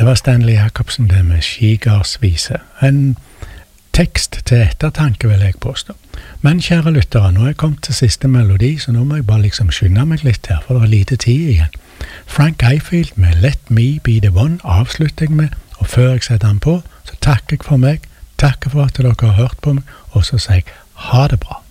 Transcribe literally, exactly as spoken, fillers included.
Det var Stanley Jacobsen det med Skigardsvise. En tekst til ettertanke, vil jeg påstå. Men kjære lyttere, nå er jeg kommet til siste melodi, så nå må jeg bare liksom skynde meg litt her, for det er lite tid igjen. Frank Ifield med Let Me Be The One avslutter jeg med, og før jeg setter den på, så takker jeg for meg, takker for at dere har hørt på meg, og så sier jeg ha det bra.